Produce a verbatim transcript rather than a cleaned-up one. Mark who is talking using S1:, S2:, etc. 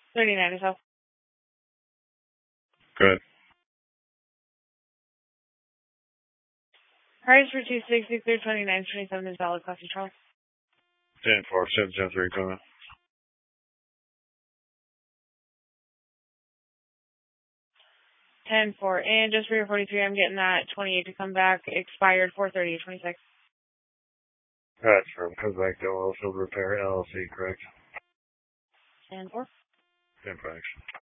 S1: thirty-nine as well.
S2: Good.
S1: Price for two sixty, third twenty-nine, twenty-seven is valid. Coffee Charles.
S2: ten four, seven seven three, coming.
S1: ten four. And just for your forty-three, I'm getting that twenty-eight to come back. Expired four thirty, twenty-six.
S2: That's from comes back to Oilfield Repair L L C, correct?
S1: ten four.
S2: ten thanks.